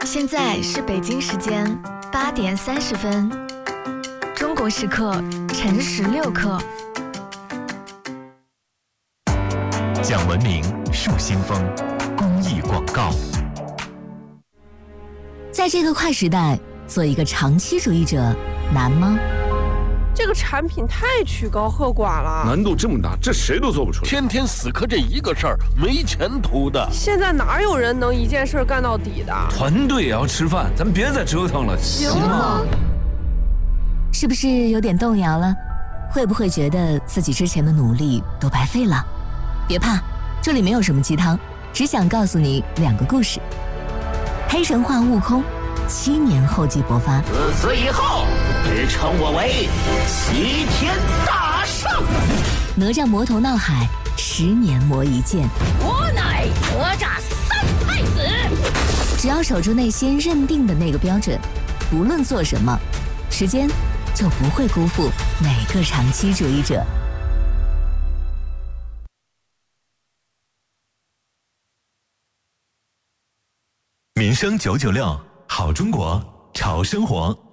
现在是北京时间8点30分，中国时刻晨16刻。 讲文明树新风，公益广告。 在这个快时代，做一个长期主义者难吗？ 这个产品太曲高和寡了， 难度这么大，这谁都做不出来。 天天死磕这一个事儿，没前途的。 现在哪有人能一件事干到底的？ 团队也要吃饭，咱别再折腾了，行吗？ 是不是有点动摇了？会不会觉得自己之前的努力都白费了？别怕，这里没有什么鸡汤，只想告诉你2个故事。黑神话悟空7年后继勃发， 自此以后，只称我为齐天大圣。 哪吒魔头闹海10年磨一剑， 我乃哪吒3太子。 只要守住内心认定的那个标准，无论做什么，时间就不会辜负每个长期主义者。 民生996，好中国，潮生活。